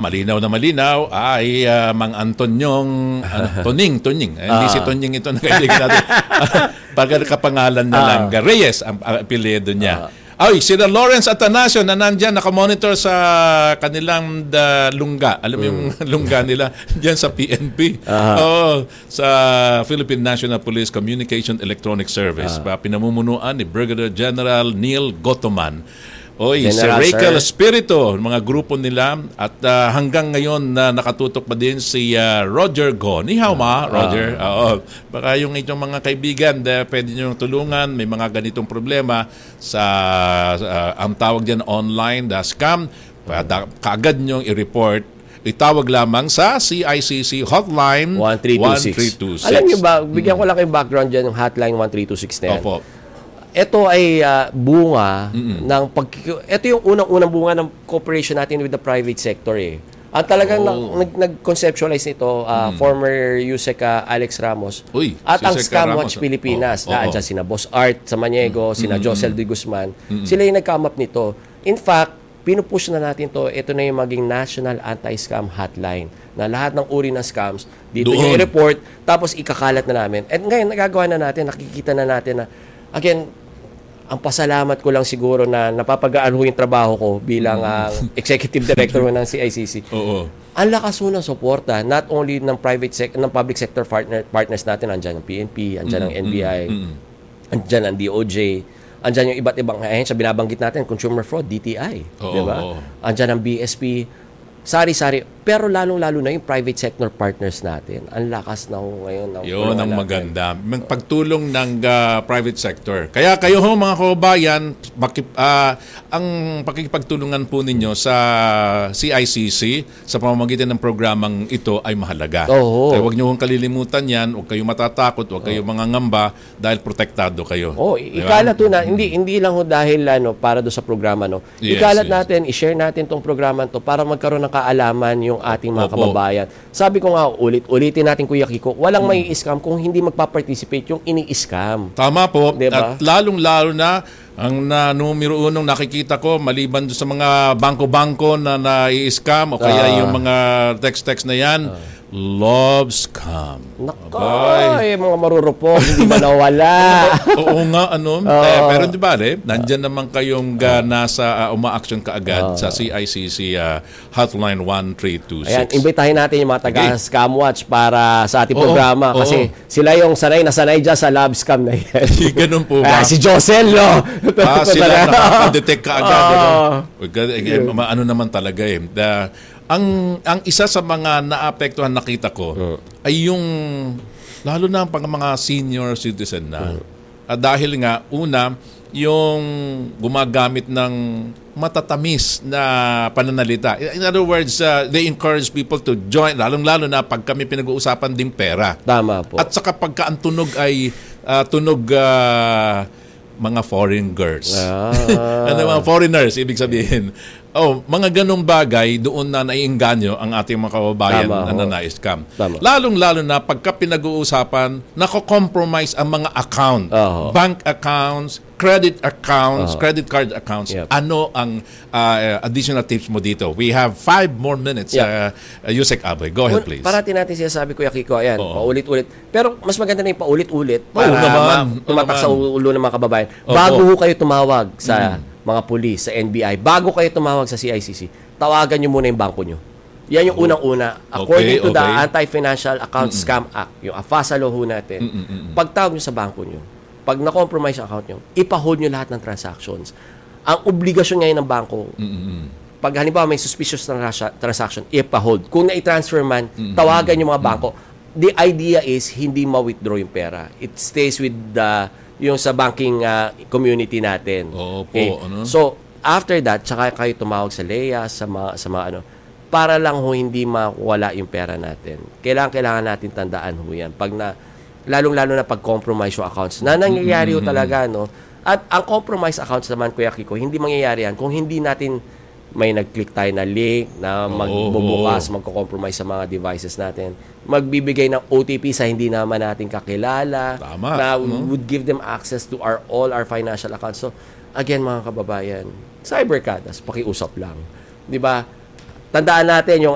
malinaw na malinaw ay Mang Antonyong Tunying. Hindi si Tunying ito na kailangan natin. Pagkapangalan na lang, Reyes ang apelyido niya. Ay, sila Lawrence Atanasio na nandyan, nakamonitor sa kanilang lungga. Alam mo yung lungga nila dyan sa PNP. Sa Philippine National Police Communication Electronic Service. Pinamumunuan ni Brigadier General Neil Gotoman. Oy, si Rachel Espiritu, mga grupo nila. At hanggang ngayon nakatutok pa din si Roger Go. Ni hao ma, Roger. Baka yung inyong mga kaibigan, pwede nyo tulungan. May mga ganitong problema sa ang tawag dyan online, scam. Kaagad nyo i-report. Itawag lamang sa CICC hotline 1326. Alam nyo ba, bigyan ko lang kayong background dyan, yung hotline 1326 na yan. Opo. Ito ay bunga ng ito yung unang-unang bunga ng cooperation natin with the private sector eh. Ang talagang nag-conceptualize nito former USEC Alex Ramos. At ang Scam Watch Pilipinas na andyan sina Boss Art Samaniego, sina Josel de Guzman. Sila yung nag-come up nito. In fact, pinupush na natin to. Ito na yung maging National Anti-Scam Hotline na lahat ng uri ng scams dito yung i-report tapos ikakalat na namin. At ngayon nagagawa na natin, nakikita na natin na again, ang pasalamat ko lang siguro na napapagaan ho yung trabaho ko bilang executive director ng CICC. Ang lakas ho ng suporta, not only ng ng public sector partners natin, andyan ang PNP, andyan ang NBI, andyan ang DOJ, andyan yung iba't ibang ahensya, binabanggit natin, consumer fraud, DTI, di ba? Andyan ang BSP, sari-sari. Pero lalong-lalo na yung private sector partners natin. Ang lakas na ho ngayon. Yun ang maganda. Pagtulong ng private sector. Kaya kayo ho mga kababayan, ang pakikipagtulungan po ninyo sa CICC sa pamamagitan ng programang ito ay mahalaga. Kaya huwag nyo hong kalilimutan yan, huwag kayong matatakot, huwag kayong mangangamba dahil protektado kayo. Ikalat ho na, hindi lang ho dahil para do sa programa. Ikalat natin, i-share natin tong programa to para magkaroon ng kaalaman yung ating mga kababayan. Sabi ko nga, ulitin natin Kuya Kiko, walang may scam kung hindi magpa-participate yung ini-scam. Tama po. Diba? At lalong-lalo na ang numero unong nakikita ko maliban sa mga bangko-bangko na nai-scam o kaya yung mga text-text na yan, love scam. Nakay, mga marurupok, hindi manawala. Oo nga, pero di ba, nandyan naman kayong nasa umaaksyon kaagad sa CICC hotline 1326. Ayan, imbitahin natin yung mga taga-Scam Watch para sa ating programa kasi sila yung sanay dyan sa love scam na yan. Ganun po ba? Si Josel, no? Sila nakaka-detect kaagad. Ano naman talaga Ang isa sa mga naapektuhan nakita ko ay yung lalo na pang mga senior citizen na. Dahil nga una yung gumagamit ng matatamis na pananalita. In other words, they encourage people to join lalong-lalo na pag kami pinag-uusapan ding pera. Tama po. At saka pagka ang tunog ay mga foreign girls. Mga foreigners, ibig sabihin. Mga ganong bagay, doon na naiinganyo ang ating mga kababayan na nanai-scam. Lalong-lalo na pagka pinag-uusapan, nako-compromise ang mga account. Bank accounts, credit accounts, credit card accounts. Ano ang additional tips mo dito? We have 5 more minutes. Yusek Aboy, go ahead please. Parati natin sinasabi, Kuya Kiko, ayan, paulit-ulit. Pero mas maganda na yung paulit-ulit para tumatak sa ulo ng mga kababayan. Bago kayo tumawag sa mga pulis, sa NBI, bago kayo tumawag sa CICC, tawagan nyo muna yung bangko nyo. Yan yung unang-una. According to the Anti-Financial Account Scam Act, yung AFASA law natin, pagtawag nyo sa bangko nyo, pag na-compromise ang account nyo, ipa-hold nyo lahat ng transactions. Ang obligasyon ngayon ng bangko, pag halimbawa may suspicious transaction, ipa-hold. Kung na-transfer man, tawagan yung mga bangko. The idea is hindi ma-withdraw yung pera. It stays with yung sa banking community natin. So, after that, tsaka kayo tumawag sa LEA, sa mga para lang hindi mawala yung pera natin. Kailangan natin tandaan yan. Lalong-lalo na pag-compromise yung accounts. Na nangyayari talaga, no? At ang compromise accounts naman, Kuya Kiko, hindi mangyayari yan kung hindi natin may nag-click tayo na link na magbubukas, magko-compromise sa mga devices natin. Magbibigay ng OTP sa hindi naman natin kakilala. Na would give them access to all our financial accounts. So, again, mga kababayan, cybercadas, pakiusap lang. 'Di ba? Tandaan natin yung